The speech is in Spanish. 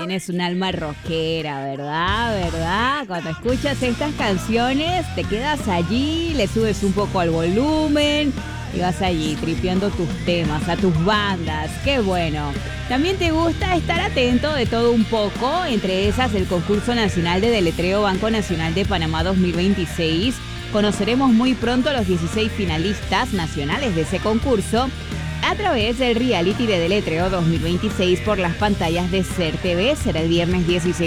tienes un alma rockera, ¿verdad? ¿Verdad? Cuando escuchas estas canciones, te quedas allí, le subes un poco al volumen y vas allí tripeando tus temas, a tus bandas. ¡Qué bueno! También te gusta estar atento de todo un poco, entre esas el concurso nacional de deletreo Banco Nacional de Panamá 2026. Conoceremos muy pronto a los 16 finalistas nacionales de ese concurso a través del reality de deletreo 2026 por las pantallas de SER TV. Será el viernes 16